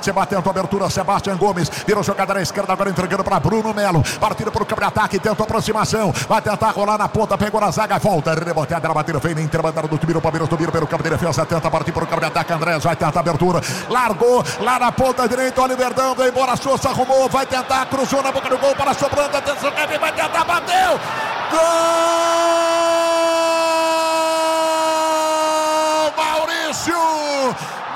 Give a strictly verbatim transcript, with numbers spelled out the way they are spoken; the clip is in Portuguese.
Seba tenta a abertura, Sebastião Gomes, virou jogada na esquerda, agora entregando para Bruno Melo, partida para o campo de ataque, tenta a aproximação, vai tentar rolar na ponta, pegou na zaga, volta, reboteada na batida, vem na interbandeira do Tibiro, Palmeiras, Tubiro pelo campo de defesa, tenta partir para o campo de ataque, Andrés vai tentar a abertura, largou lá na ponta direita, Oliverdão, vem embora, Souza arrumou, vai tentar, cruzou na boca do gol, para sobrando, atenção, Kevin vai tentar, bateu, gol!